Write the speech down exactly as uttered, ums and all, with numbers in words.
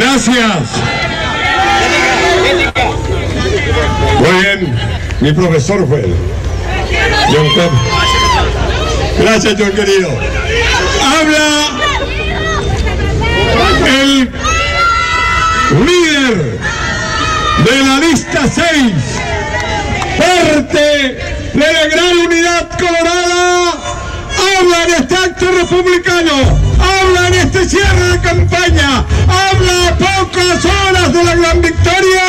Gracias. Muy bien, mi profesor fue John Cobb. Gracias, John querido. Habla el líder de la lista seis, parte de la Gran Unidad Colorada. Habla en este acto republicano, habla en este cierre de campaña, habla a pocas horas de la gran victoria